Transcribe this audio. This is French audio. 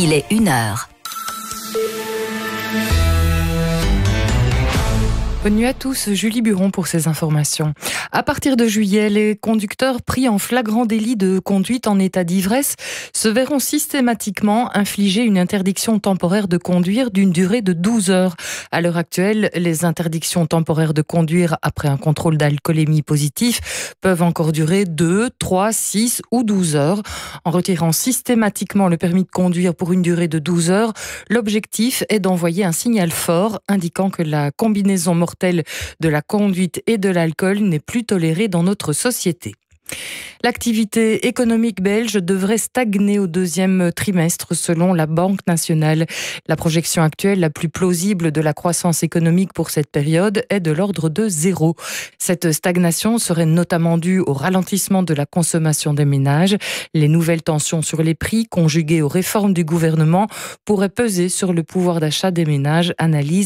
Il est 1h. Bonne nuit à tous, Julie Buron pour ces informations. À partir de juillet, les conducteurs pris en flagrant délit de conduite en état d'ivresse se verront systématiquement infliger une interdiction temporaire de conduire d'une durée de 12 heures. À l'heure actuelle, les interdictions temporaires de conduire après un contrôle d'alcoolémie positif peuvent encore durer 2, 3, 6 ou 12 heures. En retirant systématiquement le permis de conduire pour une durée de 12 heures, l'objectif est d'envoyer un signal fort indiquant que la combinaison mortelle de la conduite et de l'alcool n'est plus tolérée dans notre société. L'activité économique belge devrait stagner au deuxième trimestre selon la Banque nationale. La projection actuelle la plus plausible de la croissance économique pour cette période est de l'ordre de 0. Cette stagnation serait notamment due au ralentissement de la consommation des ménages. Les nouvelles tensions sur les prix, conjuguées aux réformes du gouvernement, pourraient peser sur le pouvoir d'achat des ménages, analyse